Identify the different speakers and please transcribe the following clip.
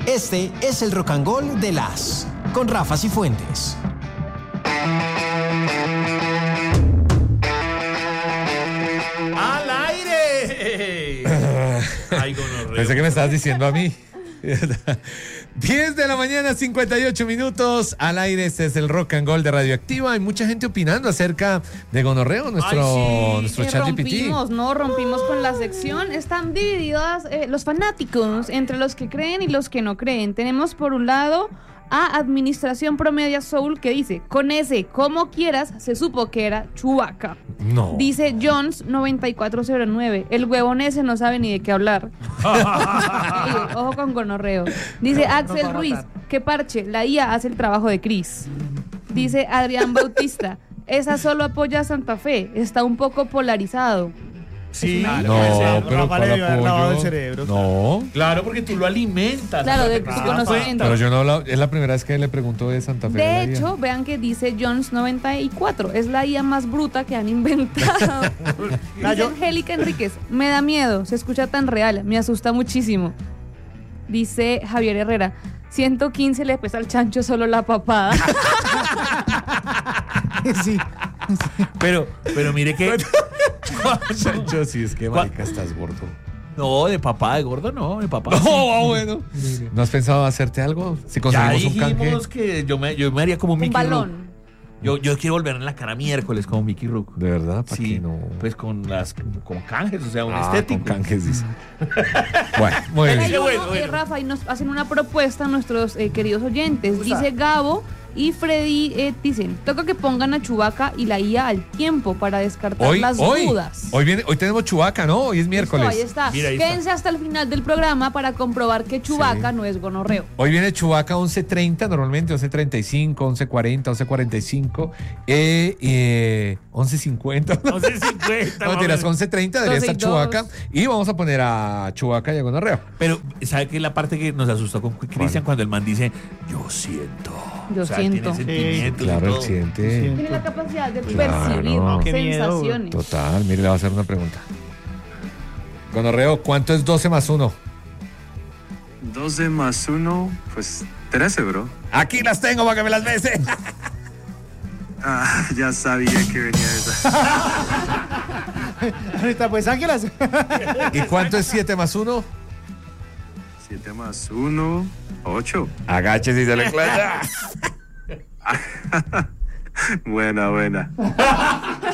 Speaker 1: Este es el Rock and Roll de las con Rafa Cifuentes.
Speaker 2: ¡Al aire! Ay, gonorrea.
Speaker 3: Pensé que me estabas diciendo a mí. 10 de la mañana, 58 minutos. Al aire, este es el Rock and Roll de Radioactiva. Hay mucha gente opinando acerca de gonorreo, nuestro chat GPT.
Speaker 4: Rompimos con la sección. Están divididas los fanáticos entre los que creen y los que no creen. Tenemos por un lado a Administración Promedia Soul, que dice: con ese como quieras se supo que era Chewbacca.
Speaker 3: No.
Speaker 4: Dice Jones 9409: el huevón ese no sabe ni de qué hablar. Ojo con gonorreo. Dice Axel Ruiz: qué parche, la IA hace el trabajo de Chris. Dice Adrián Bautista: esa solo apoya a Santa Fe, está un poco polarizado.
Speaker 2: Sí,
Speaker 3: No, pero
Speaker 5: Rafa le debe haber lavado el
Speaker 3: apoyo.
Speaker 5: cerebro.
Speaker 3: No.
Speaker 2: claro, porque tú lo alimentas.
Speaker 4: Claro, de tu
Speaker 2: Rafa.
Speaker 4: conocimiento.
Speaker 3: Pero yo no hablo, es la primera vez que le pregunto de Santa Fe.
Speaker 4: De hecho, vean que dice Jones 94, es la IA más bruta que han inventado. Dice Angélica Enríquez: me da miedo, se escucha tan real, me asusta muchísimo. Dice Javier Herrera: 115 le pesa al chancho solo la papada.
Speaker 5: Sí.
Speaker 2: Pero mire que...
Speaker 3: Chancho, sí, es que marica, estás gordo.
Speaker 2: No, de papá, de gordo no, de papá.
Speaker 3: No, bueno. ¿No has pensado hacerte algo? Si
Speaker 2: Ya
Speaker 3: conseguimos un canje.
Speaker 2: dijimos que yo me haría como
Speaker 4: Un
Speaker 2: Mickey Rourke.
Speaker 4: balón.
Speaker 2: Yo quiero volver en la cara miércoles como Mickey Rourke.
Speaker 3: ¿De verdad? ¿Para
Speaker 2: Sí,
Speaker 3: qué no?
Speaker 2: pues con canjes, o sea, un
Speaker 3: Con
Speaker 2: estético.
Speaker 3: canjes, dice. Bueno, muy
Speaker 4: Hay
Speaker 3: bien.
Speaker 2: Qué
Speaker 4: uno,
Speaker 2: bueno.
Speaker 4: Rafa, y nos hacen una propuesta a nuestros queridos oyentes. Dice Gabo y Freddy, dicen: toca que pongan a Chewbacca y la IA al tiempo para descartar las dudas.
Speaker 3: Hoy tenemos Chewbacca, ¿no? Hoy es miércoles.
Speaker 4: Listo, ahí está.
Speaker 2: Mira, ahí
Speaker 4: Quédense hasta el final del programa para comprobar que Chewbacca no es gonorreo.
Speaker 3: Hoy viene Chewbacca 11:30, normalmente 11:35, 11:40, 11:45, 11:50.
Speaker 2: 11:50.
Speaker 3: No, mentiras, 11:30 debería estar
Speaker 4: 12:02.
Speaker 3: Chewbacca. Y vamos a poner a Chewbacca y a gonorreo.
Speaker 2: Pero, ¿sabe qué es la parte que nos asustó con Cristian cuando el man dice: yo siento?
Speaker 4: Yo
Speaker 2: O sea,
Speaker 4: siento.
Speaker 2: tiene sentimientos y
Speaker 3: Claro, él
Speaker 2: todo.
Speaker 3: siente.
Speaker 4: Tiene la capacidad de
Speaker 3: Claro.
Speaker 4: percibir
Speaker 5: Qué miedo.
Speaker 4: sensaciones.
Speaker 3: Total, mire, le voy a hacer una pregunta. Gonorreo, ¿cuánto es 12 más 1?
Speaker 6: 12 más 1, pues 13, bro.
Speaker 3: Aquí las tengo para que me las bese.
Speaker 6: Ah, ya sabía que venía esa.
Speaker 5: Ahorita, pues Ángelas.
Speaker 3: ¿Y cuánto es 7 más 1?
Speaker 6: 7 más 1, 8.
Speaker 3: Agáchese y se le claya.
Speaker 6: Buena.